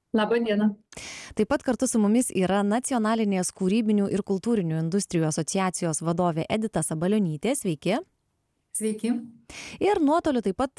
Labą dieną. Taip pat kartu su mumis yra Nacionalinės kūrybinių ir kultūrinių industrijų asociacijos vadovė Edita Sabalionytė. Sveiki. Sveiki. Ir nuotoliu taip pat